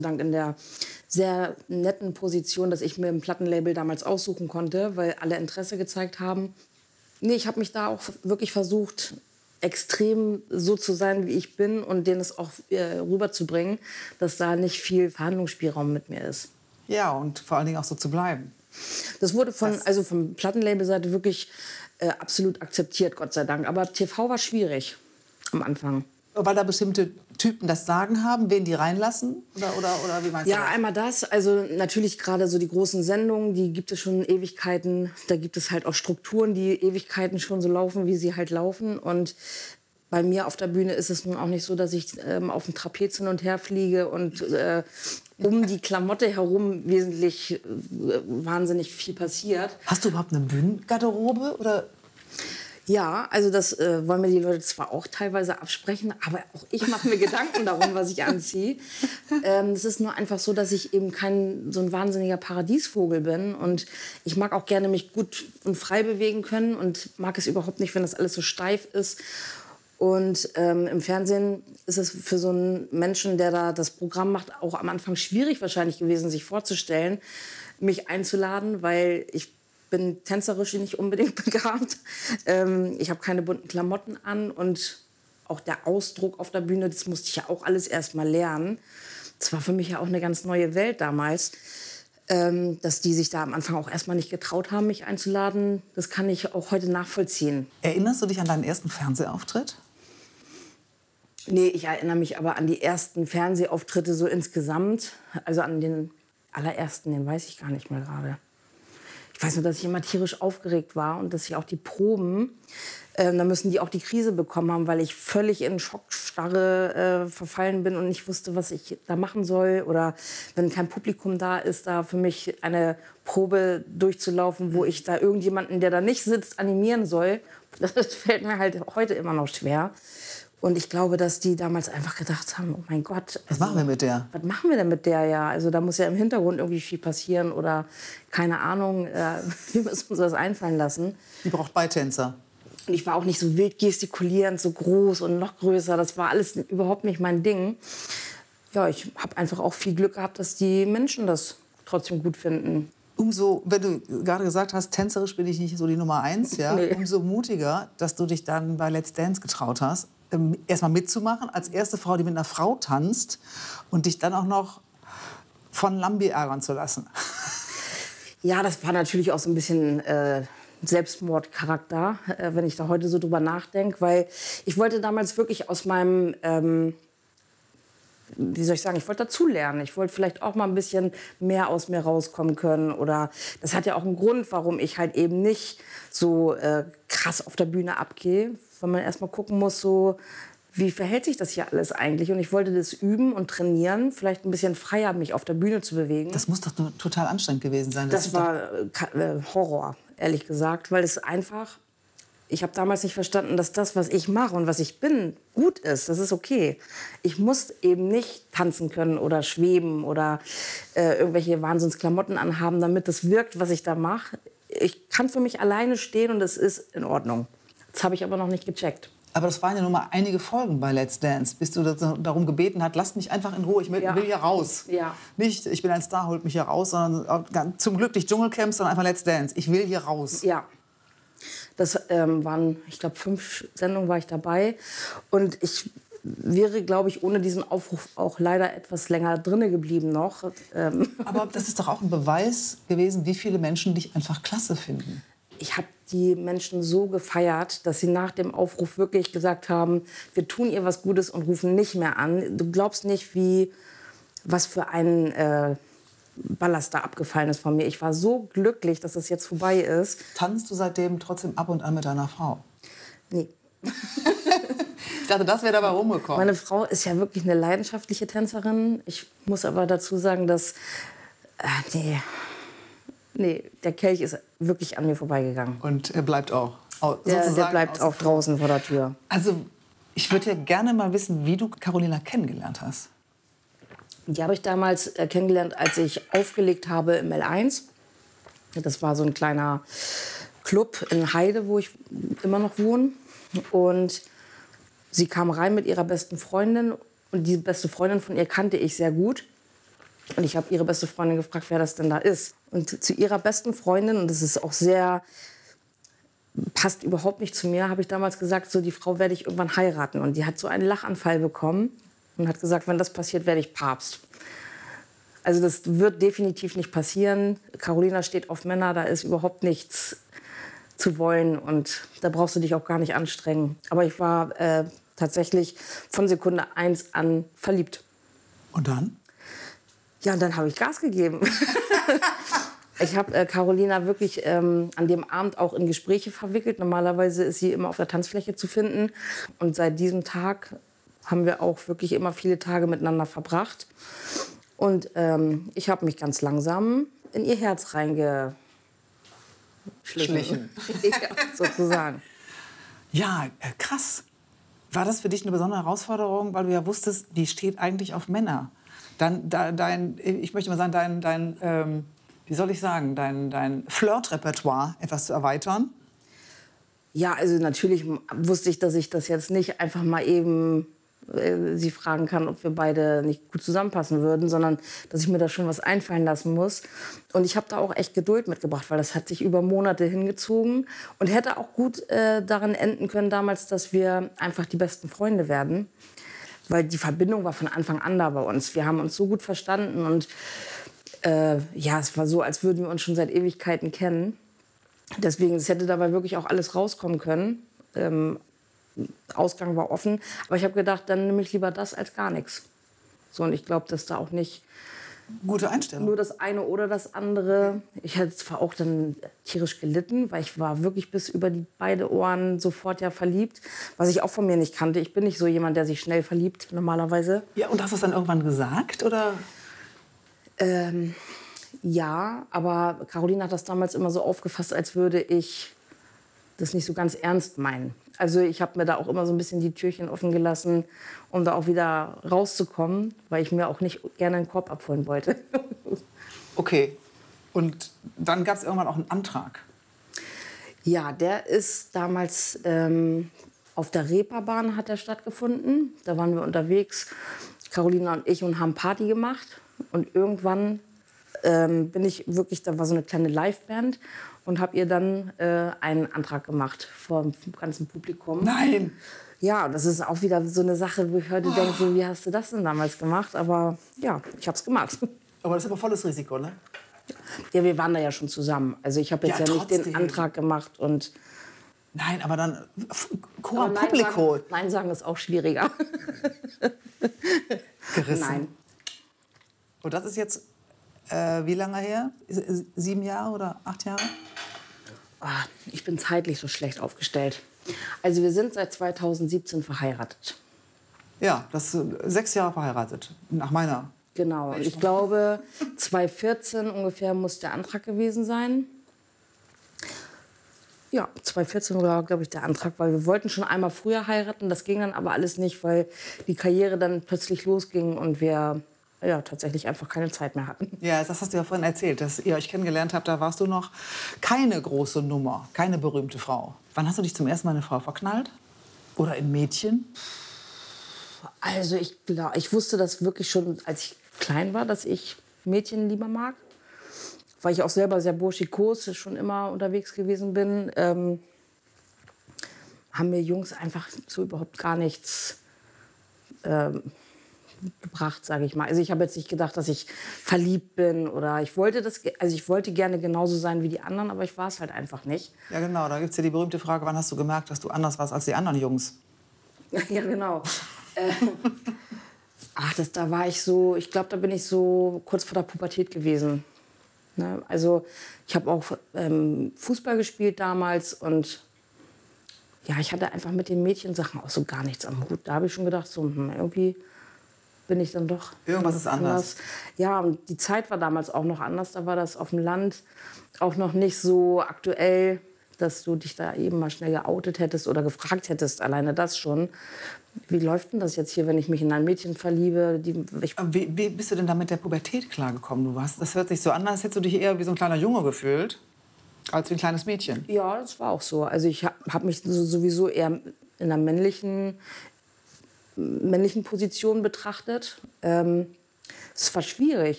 Dank in der sehr netten Position, dass ich mir ein Plattenlabel damals aussuchen konnte, weil alle Interesse gezeigt haben. Nee, ich habe mich da auch wirklich versucht, extrem so zu sein, wie ich bin und denen es auch rüberzubringen, dass da nicht viel Verhandlungsspielraum mit mir ist. Ja, und vor allen Dingen auch so zu bleiben. Das wurde von Plattenlabelseite wirklich absolut akzeptiert, Gott sei Dank. Aber TV war schwierig am Anfang. Weil da bestimmte Typen das Sagen haben, wen die reinlassen? Oder wie meinst du Ja, das? einmal das. Also natürlich gerade so die großen Sendungen, die gibt es schon Ewigkeiten. Da gibt es halt auch Strukturen, die Ewigkeiten schon so laufen, wie sie halt laufen. Und bei mir auf der Bühne ist es nun auch nicht so, dass ich auf dem Trapez hin und her fliege und um die Klamotte herum wahnsinnig viel passiert. Hast du überhaupt eine Bühnengarderobe? Oder? Ja, also das wollen mir die Leute zwar auch teilweise absprechen, aber auch ich mache mir Gedanken darum, was ich anziehe. Es ist nur einfach so, dass ich eben kein so ein wahnsinniger Paradiesvogel bin. Und ich mag auch gerne mich gut und frei bewegen können und mag es überhaupt nicht, wenn das alles so steif ist. Und im Fernsehen ist es für so einen Menschen, der da das Programm macht, auch am Anfang schwierig wahrscheinlich gewesen, sich vorzustellen, mich einzuladen, weil ich bin tänzerisch nicht unbedingt begabt. Ich habe keine bunten Klamotten an und auch der Ausdruck auf der Bühne, das musste ich ja auch alles erst mal lernen. Das war für mich ja auch eine ganz neue Welt damals. Dass die sich da am Anfang auch erst mal nicht getraut haben, mich einzuladen, das kann ich auch heute nachvollziehen. Erinnerst du dich an deinen ersten Fernsehauftritt? Nee, ich erinnere mich aber an die ersten Fernsehauftritte so insgesamt. Also an den allerersten, den weiß ich gar nicht mehr gerade. Ich weiß nur, dass ich immer tierisch aufgeregt war und dass ich auch die Proben, da müssen die auch die Krise bekommen haben, weil ich völlig in Schockstarre verfallen bin und nicht wusste, was ich da machen soll. Oder wenn kein Publikum da ist, da für mich eine Probe durchzulaufen, wo ich da irgendjemanden, der da nicht sitzt, animieren soll. Das fällt mir halt heute immer noch schwer. Und ich glaube, dass die damals einfach gedacht haben, oh mein Gott. Was machen wir mit der? Was machen wir denn mit der, ja? Also da muss ja im Hintergrund irgendwie viel passieren oder keine Ahnung. Wir müssen uns das einfallen lassen. Die braucht Beitänzer. Und ich war auch nicht so wild gestikulierend, so groß und noch größer. Das war alles überhaupt nicht mein Ding. Ja, ich habe einfach auch viel Glück gehabt, dass die Menschen das trotzdem gut finden. Umso, wenn du gerade gesagt hast, tänzerisch bin ich nicht so die Nummer 1, ja, Nee. umso mutiger, dass du dich dann bei Let's Dance getraut hast, erstmal mitzumachen, als erste Frau, die mit einer Frau tanzt und dich dann auch noch von Lambi ärgern zu lassen. Ja, das war natürlich auch so ein bisschen Selbstmordcharakter, wenn ich da heute so drüber nachdenke. Weil ich wollte damals wirklich aus meinem, wie soll ich sagen, ich wollte dazulernen. Ich wollte vielleicht auch mal ein bisschen mehr aus mir rauskommen können. Oder das hat ja auch einen Grund, warum ich halt eben nicht so krass auf der Bühne abgehe. Weil man erst mal gucken muss, so, wie verhält sich das hier alles eigentlich? Und ich wollte das üben und trainieren, vielleicht ein bisschen freier mich auf der Bühne zu bewegen. Das muss doch total anstrengend gewesen sein. Das war Horror, ehrlich gesagt, weil es einfach, ich habe damals nicht verstanden, dass das, was ich mache und was ich bin, gut ist. Das ist okay. Ich muss eben nicht tanzen können oder schweben oder irgendwelche Wahnsinnsklamotten anhaben, damit das wirkt, was ich da mache. Ich kann für mich alleine stehen und es ist in Ordnung. Das habe ich aber noch nicht gecheckt. Aber das waren ja nur mal einige Folgen bei Let's Dance, bis du darum gebeten hast, lasst mich einfach in Ruhe, ich will hier raus. Ja. Nicht, ich bin ein Star, holt mich hier raus, sondern zum Glück nicht Dschungelcamps, sondern einfach Let's Dance. Ich will hier raus. Ja. Das waren, ich glaube, 5 Sendungen war ich dabei. Und ich wäre, glaube ich, ohne diesen Aufruf auch leider etwas länger drinne geblieben noch. Aber das ist doch auch ein Beweis gewesen, wie viele Menschen dich einfach klasse finden. Ich habe die Menschen so gefeiert, dass sie nach dem Aufruf wirklich gesagt haben, wir tun ihr was Gutes und rufen nicht mehr an. Du glaubst nicht, was für ein Ballast da abgefallen ist von mir. Ich war so glücklich, dass das jetzt vorbei ist. Tanzt du seitdem trotzdem ab und an mit deiner Frau? Nee. Ich dachte, das wäre dabei rumgekommen. Meine Frau ist ja wirklich eine leidenschaftliche Tänzerin. Ich muss aber dazu sagen, dass nee, der Kelch ist wirklich an mir vorbeigegangen. Und er bleibt auch. Der bleibt auch draußen vor der Tür. Also, ich würde ja gerne mal wissen, wie du Carolina kennengelernt hast. Die habe ich damals kennengelernt, als ich aufgelegt habe im L1. Das war so ein kleiner Club in Heide, wo ich immer noch wohne. Und sie kam rein mit ihrer besten Freundin. Und die beste Freundin von ihr kannte ich sehr gut. Und ich habe ihre beste Freundin gefragt, wer das denn da ist. Und zu ihrer besten Freundin, und das ist auch sehr, passt überhaupt nicht zu mir, habe ich damals gesagt, so die Frau werde ich irgendwann heiraten. Und die hat so einen Lachanfall bekommen und hat gesagt, wenn das passiert, werde ich Papst. Also das wird definitiv nicht passieren. Carolina steht auf Männer, da ist überhaupt nichts zu wollen und da brauchst du dich auch gar nicht anstrengen. Aber ich war tatsächlich von Sekunde 1 an verliebt. Und dann? Ja, und dann habe ich Gas gegeben. Ich habe Carolina wirklich an dem Abend auch in Gespräche verwickelt. Normalerweise ist sie immer auf der Tanzfläche zu finden. Und seit diesem Tag haben wir auch wirklich immer viele Tage miteinander verbracht. Und ich habe mich ganz langsam in ihr Herz reingeschlichen. Ja, sozusagen. Ja, krass. War das für dich eine besondere Herausforderung, weil du ja wusstest, die steht eigentlich auf Männer? Ich möchte mal sagen, wie soll ich sagen, dein Flirt-Repertoire etwas zu erweitern? Ja, also natürlich wusste ich, dass ich das jetzt nicht einfach mal eben sie fragen kann, ob wir beide nicht gut zusammenpassen würden, sondern dass ich mir da schon was einfallen lassen muss. Und ich habe da auch echt Geduld mitgebracht, weil das hat sich über Monate hingezogen und hätte auch gut darin enden können damals, dass wir einfach die besten Freunde werden. Weil die Verbindung war von Anfang an da bei uns. Wir haben uns so gut verstanden und ja, es war so, als würden wir uns schon seit Ewigkeiten kennen. Deswegen, es hätte dabei wirklich auch alles rauskommen können. Ausgang war offen. Aber ich habe gedacht, dann nehme ich lieber das als gar nichts. So, und ich glaube, dass da auch nicht gute Einstellung. Nur das eine oder das andere. Ich hätte zwar auch dann tierisch gelitten, weil ich war wirklich bis über die beide Ohren sofort ja verliebt. Was ich auch von mir nicht kannte. Ich bin nicht so jemand, der sich schnell verliebt, normalerweise. Ja, und hast du es dann irgendwann gesagt, oder? Ja, aber Carolina hat das damals immer so aufgefasst, als würde ich das nicht so ganz ernst meinen. Also ich habe mir da auch immer so ein bisschen die Türchen offen gelassen, um da auch wieder rauszukommen, weil ich mir auch nicht gerne einen Korb abholen wollte. Okay. Und dann gab es irgendwann auch einen Antrag. Ja, der ist damals auf der Reeperbahn hat der stattgefunden. Da waren wir unterwegs, Carolina und ich, und haben Party gemacht. Und irgendwann bin ich wirklich, da war so eine kleine Liveband und habe ihr dann einen Antrag gemacht vor dem ganzen Publikum. Nein! Ja, das ist auch wieder so eine Sache, wo ich heute denke, so, wie hast du das denn damals gemacht? Aber ja, ich habe es gemacht. Aber das ist aber volles Risiko, ne? Ja, wir waren da ja schon zusammen. Also ich habe jetzt ja nicht den Antrag gemacht und... Nein, aber dann Aber Publico. Nein sagen ist auch schwieriger. Gerissen. Nein. Und das ist jetzt wie lange her? 7 Jahre oder 8 Jahre? Ah, ich bin zeitlich so schlecht aufgestellt. Also wir sind seit 2017 verheiratet. Ja, das ist 6 Jahre verheiratet, nach meiner. Genau. Und ich glaube, 2014 ungefähr muss der Antrag gewesen sein. Ja, 2014 war, glaube ich, der Antrag, weil wir wollten schon einmal früher heiraten. Das ging dann aber alles nicht, weil die Karriere dann plötzlich losging und wir ja, tatsächlich einfach keine Zeit mehr hatten. Ja, das hast du ja vorhin erzählt, dass ihr euch kennengelernt habt. Da warst du noch keine große Nummer, keine berühmte Frau. Wann hast du dich zum ersten Mal in eine Frau verknallt? Oder in Mädchen? Also ich wusste das wirklich schon, als ich klein war, dass ich Mädchen lieber mag. Weil ich auch selber sehr burschikos schon immer unterwegs gewesen bin, haben mir Jungs einfach so überhaupt gar nichts gebracht, sage ich mal. Also ich habe jetzt nicht gedacht, dass ich verliebt bin oder ich wollte gerne genauso sein wie die anderen, aber ich war es halt einfach nicht. Ja, genau. Da gibt es ja die berühmte Frage, wann hast du gemerkt, dass du anders warst als die anderen Jungs? Ja, genau. Da war ich so, ich glaube, da bin ich so kurz vor der Pubertät gewesen. Ne? Also ich habe auch Fußball gespielt damals und ja, ich hatte einfach mit den Mädchensachen auch so gar nichts am Hut. Da habe ich schon gedacht, so irgendwie bin ich dann doch irgendwas ist anders. Ja, und die Zeit war damals auch noch anders. Da war das auf dem Land auch noch nicht so aktuell, dass du dich da eben mal schnell geoutet hättest oder gefragt hättest. Alleine das schon. Wie läuft denn das jetzt hier, wenn ich mich in ein Mädchen verliebe? Wie bist du denn da mit der Pubertät klargekommen? Das hört sich so an, als hättest du dich eher wie so ein kleiner Junge gefühlt, als wie ein kleines Mädchen. Ja, das war auch so. Also ich hab mich sowieso eher in einer männlichen Position betrachtet. Es war schwierig.